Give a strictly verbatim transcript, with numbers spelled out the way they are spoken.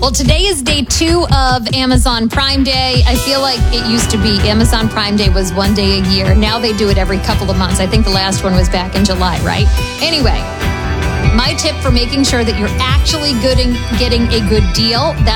Well, today is day two of Amazon Prime Day. I feel like it used to be Amazon Prime Day was one day a year. Now they do it every couple of months. I think the last one was back in July, right? Anyway, my tip for making sure that you're actually good in getting a good deal,